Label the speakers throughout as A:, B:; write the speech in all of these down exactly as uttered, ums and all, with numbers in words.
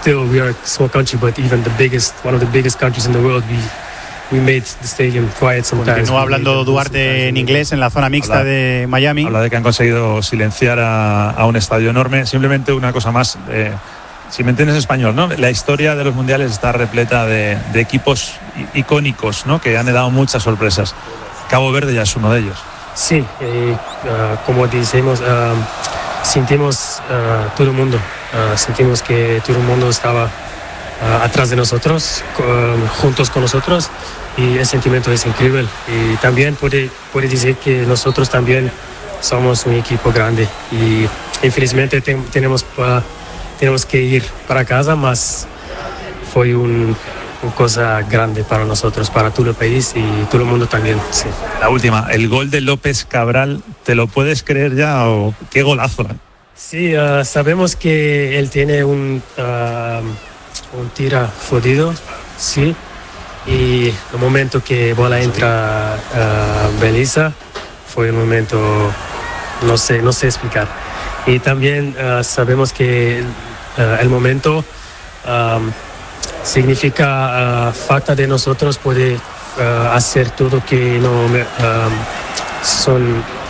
A: still we are a small country, but even the biggest, one of the biggest countries in the world, we we made the stadium quiet sometimes.
B: Continúa hablando Duarte en inglés en la zona mixta habla, de Miami.
C: Habla de que han conseguido silenciar a, a un estadio enorme. Simplemente una cosa más, eh, si me entiendes español, ¿no? La historia de los mundiales está repleta de, de equipos icónicos, ¿no? Que han dado muchas sorpresas. Cabo Verde ya es uno de ellos.
A: Sí, eh, uh, como decimos, uh, sentimos uh, todo el mundo, uh, sentimos que todo el mundo estaba uh, atrás de nosotros, uh, juntos con nosotros, y el sentimiento es increíble. Y también puede, puede decir que nosotros también somos un equipo grande y infelizmente te, tenemos, uh, tenemos que ir para casa, mas fue un... una cosa grande para nosotros, para todo el país y todo el mundo también. Sí.
C: La última, el gol de López Cabral, ¿te lo puedes creer ya o qué golazo?
A: Sí, uh, sabemos que él tiene un, uh, un tira jodido, sí, y el momento que bola entra uh, Belisa fue un momento, no sé, no sé explicar. Y también uh, sabemos que uh, el momento um, significa uh, falta de nosotros poder uh, hacer todo que no um, son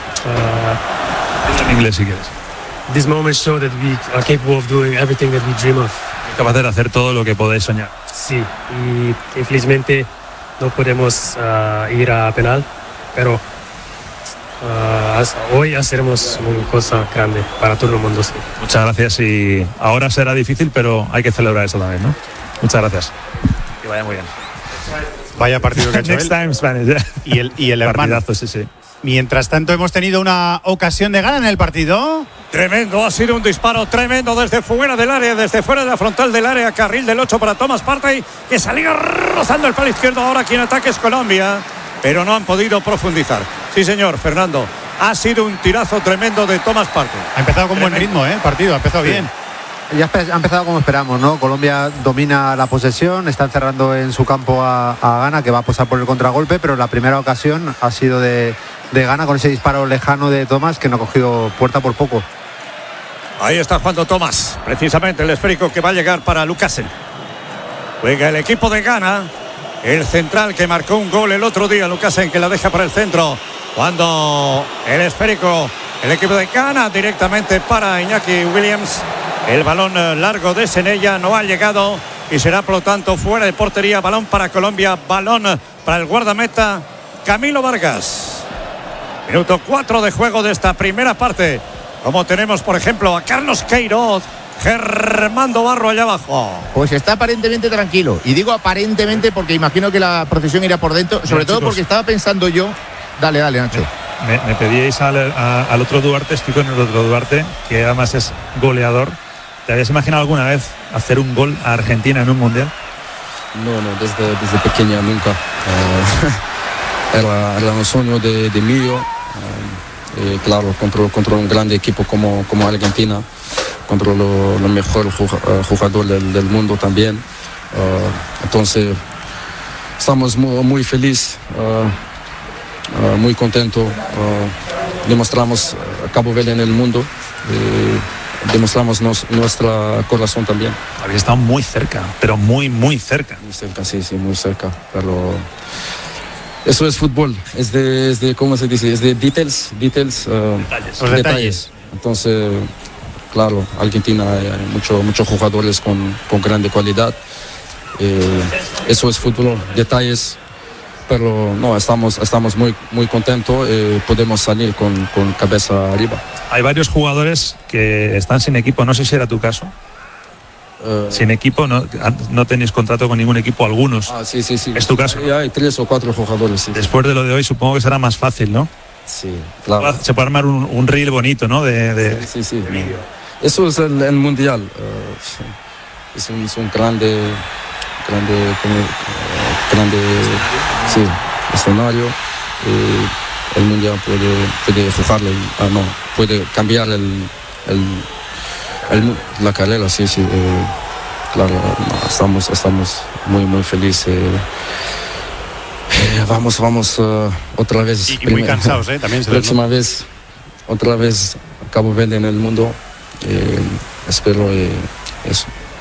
A: uh,
C: en inglés si quieres.
A: This moment show that we are capable of doing everything that we dream of.
C: Capaz de hacer todo lo que podéis soñar.
A: Sí, y infelizmente no podemos uh, ir a penal, pero uh, hoy haremos una cosa grande para todo el mundo. Sí.
C: Muchas gracias y ahora será difícil, pero hay que celebrar eso también, ¿no? Muchas gracias. Que vaya muy bien.
B: Vaya partido que ha hecho
C: Next
B: él.
C: time Spanish, yeah.
B: Y el, y el hermano.
C: Partidazo, sí, sí.
B: Mientras tanto hemos tenido una ocasión de gana en el partido.
D: Tremendo, ha sido un disparo tremendo desde fuera del área, desde fuera de la frontal del área, carril del ocho para Thomas Partey, que salía rozando el palo izquierdo. Ahora quien ataque es Colombia, pero no han podido profundizar. Sí señor, Fernando, ha sido un tirazo tremendo de Thomas Partey.
B: Ha empezado con tremendo. Buen ritmo, ¿eh? Partido, ha empezado sí. bien.
E: Ya ha empezado como esperamos, ¿no? Colombia domina la posesión, están cerrando en su campo a, a Ghana, que va a posar por el contragolpe, pero la primera ocasión ha sido de, de Ghana con ese disparo lejano de Thomas, que no ha cogido puerta por poco.
D: Ahí está jugando Thomas, precisamente el esférico que va a llegar para Lucasen. Juega el equipo de Ghana, el central que marcó un gol el otro día, Lucasen, que la deja para el centro. Cuando el esférico, el equipo de Ghana directamente para Iñaki Williams. El balón largo de Senella no ha llegado y será por lo tanto fuera de portería. Balón para Colombia, balón para el guardameta Camilo Vargas. Minuto cuatro de juego de esta primera parte. Como tenemos por ejemplo a Carlos Queiroz, Germando Barro allá abajo.
F: Pues está aparentemente tranquilo. Y digo aparentemente porque imagino que la procesión irá por dentro. Sobre Bien, todo chicos. Porque estaba pensando yo. Dale, dale, Nacho.
C: Me, me pedíais al, a, al otro Duarte, estoy con el otro Duarte, que además es goleador. ¿Te habías imaginado alguna vez hacer un gol a Argentina en un mundial?
G: No, no, desde, desde pequeña nunca. Uh, era, era un sueño de, de mío. Uh, eh, claro, contra, contra un grande equipo como, como Argentina, contra lo, lo mejor jugador del, del mundo también. Uh, entonces, estamos muy, muy felices, uh, uh, muy contentos. Uh, demostramos a Cabo Verde en el mundo. Uh, demostramos nos, nuestro corazón también.
C: Había estado muy cerca, pero muy, muy cerca.
G: Muy cerca, sí, sí, muy cerca. Pero eso es fútbol, es de, es de ¿cómo se dice? Es de details, details, uh,
C: detalles.
G: Los detalles. detalles. Entonces, claro, Argentina hay muchos muchos jugadores con, con grande calidad. Eh, eso es fútbol, detalles. Pero no, estamos, estamos muy, muy contentos, eh, podemos salir con, con cabeza arriba.
C: Hay varios jugadores que están sin equipo, no sé si era tu caso. Uh, sin equipo, no, no tenéis contrato con ningún equipo, algunos.
G: Ah, sí, sí, sí.
C: ¿Es tu caso?
G: Hay tres o cuatro jugadores. Sí,
C: Después de lo de hoy supongo que será más fácil, ¿no?
G: Sí, claro.
C: Se puede armar un, un reel bonito, ¿no? De, de,
G: sí, sí, sí. De Eso es el, el mundial. Uh, es, un, es un grande, grande, como, uh, grande, sí, escenario. Eh, el mundial puede, puede jugarle, ah, no, puede cambiar el, el, el la carrera, sí, sí. Eh, claro, no, estamos, estamos muy, muy felices. Eh, eh, vamos, vamos uh, otra vez.
B: Y, y muy cansados, ¿eh? También.
G: La próxima vez, otra vez Cabo Verde en el mundo. Eh, espero eh, eso.